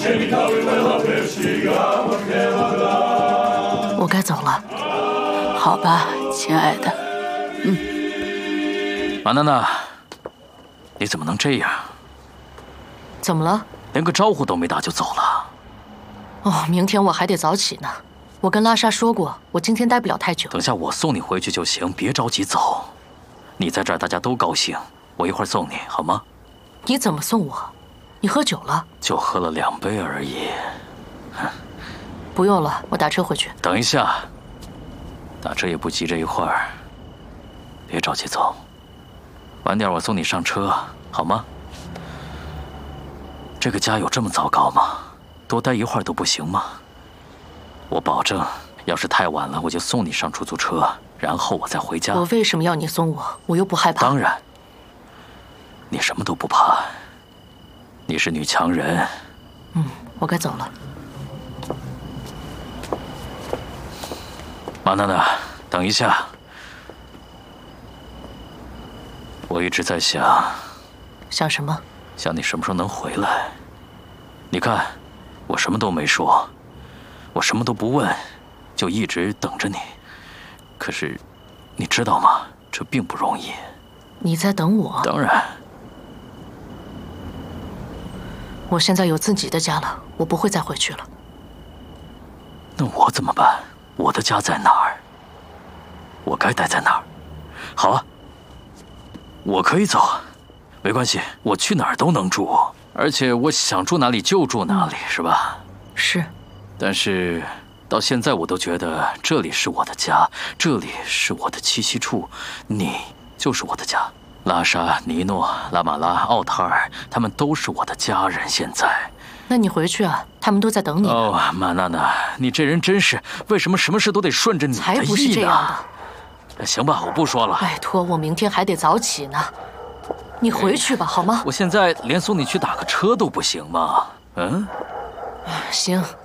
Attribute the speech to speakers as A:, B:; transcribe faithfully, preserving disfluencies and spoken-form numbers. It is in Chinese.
A: 我该走了。好吧，亲爱的。
B: 嗯。马娜娜，你怎么能这样？
A: 怎么了？
B: 连个招呼都没打就走了。
A: 哦，明天我还得早起呢。我跟拉莎说过，我今天待不了太久。
B: 等下我送你回去就行，别着急走。你在这儿，大家都高兴。我一会儿送你，好吗？
A: 你怎么送我？你喝酒了？
B: 就喝了两杯而已。
A: 不用了，我打车回去。
B: 等一下，打车也不急这一会儿，别着急走。晚点我送你上车，好吗？这个家有这么糟糕吗？多待一会儿都不行吗？我保证，要是太晚了，我就送你上出租车，然后我再回家。
A: 我为什么要你送我？我又不害怕。
B: 当然，你什么都不怕。你是女强人。
A: 嗯，我该走了。
B: 马娜娜，等一下，我一直在想。
A: 想什么？
B: 想你什么时候能回来。你看，我什么都没说，我什么都不问，就一直等着你。可是，你知道吗？这并不容易。
A: 你在等我？
B: 当然。
A: 我现在有自己的家了，我不会再回去了。
B: 那我怎么办？我的家在哪儿？我该待在哪儿？好啊，我可以走，没关系，我去哪儿都能住，而且我想住哪里就住哪里，是吧？
A: 是。
B: 但是到现在我都觉得这里是我的家，这里是我的栖息处，你就是我的家。拉莎、尼诺、拉马拉、奥塔尔，他们都是我的家人。现在，
A: 那你回去啊，他们都在等你。
B: 哦，马娜娜，你这人真是，为什么什么事都得顺着你的意呢？
A: 才不是这样
B: 的。行吧，我不说了。
A: 拜托，我明天还得早起呢。你回去吧，好吗？
B: 我现在连送你去打个车都不行吗？嗯。
A: 行，